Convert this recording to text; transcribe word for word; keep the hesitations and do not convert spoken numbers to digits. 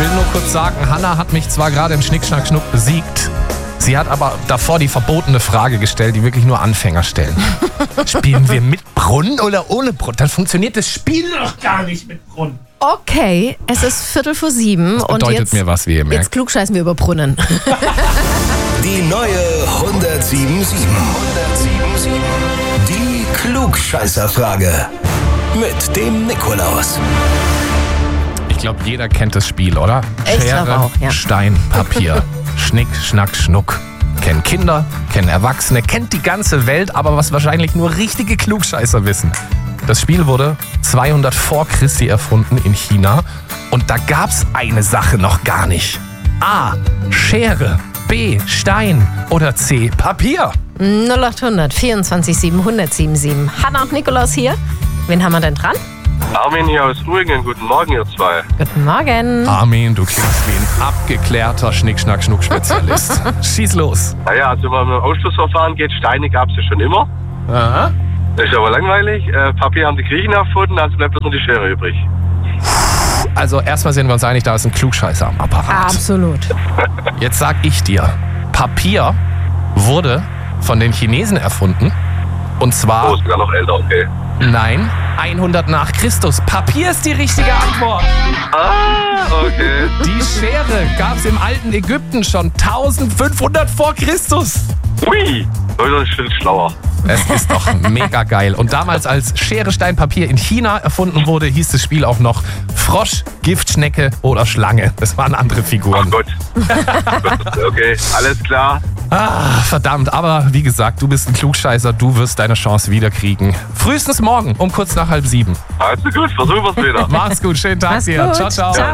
will nur kurz sagen, Hanna hat mich zwar gerade im Schnick, Schnack, Schnuck besiegt, sie hat aber davor die verbotene Frage gestellt, die wirklich nur Anfänger stellen. Spielen wir mit Brunnen oder ohne Brunnen? Dann funktioniert das Spiel doch gar nicht mit Brunnen. Okay, es ist Viertel vor sieben. Das bedeutet und jetzt, mir was, wie ihr merkt. Jetzt klugscheißen wir über Brunnen. Die neue hundertsieben sieben. Die Klugscheißerfrage. Mit dem Nikolaus. Ich glaube, jeder kennt das Spiel, oder? Ich Schere, glaube auch, ja. Stein, Papier. Schnick, Schnack, Schnuck. Kennen Kinder, kennen Erwachsene, kennt die ganze Welt, aber was wahrscheinlich nur richtige Klugscheißer wissen. Das Spiel wurde zweihundert vor Christi erfunden in China und da gab's eine Sache noch gar nicht. A. Schere. B. Stein. Oder C. Papier. null acht hundert vierundzwanzig sieben sieben sieben. Hanna und Nikolaus hier. Wen haben wir denn dran? Armin hier aus Uringen. Guten Morgen, ihr zwei. Guten Morgen. Armin, du klingst wie ein abgeklärter Schnick-Schnack-Schnuck-Spezialist. Schieß los. Naja, also wenn man im Ausschlussverfahren geht, Steine gab es ja schon immer. Aha. Das ist aber langweilig. Äh, Papier haben die Griechen erfunden, also bleibt bloß nur die Schere übrig. Also erstmal sind wir uns einig, da ist ein Klugscheißer am Apparat. Absolut. Jetzt sag ich dir, Papier wurde von den Chinesen erfunden. Und zwar, Oh, sogar noch älter, okay. nein, hundert nach Christus. Papier ist die richtige Antwort. Ah, okay. Die Schere gab es im alten Ägypten schon eintausendfünfhundert vor Christus. Ui, das ist ein Schritt schlauer. Es ist doch mega geil. Und damals, als Schere, Stein, Papier in China erfunden wurde, hieß das Spiel auch noch Frosch, Giftschnecke oder Schlange. Das waren andere Ach Figuren. Gott. Okay, alles klar. Ah, verdammt. Aber wie gesagt, du bist ein Klugscheißer. Du wirst deine Chance wiederkriegen. Frühestens morgen um kurz nach halb sieben. Also gut, versuchen wir es wieder. Mach's gut. Schönen Tag Mach's dir. gut. Ciao, ciao. Ciao.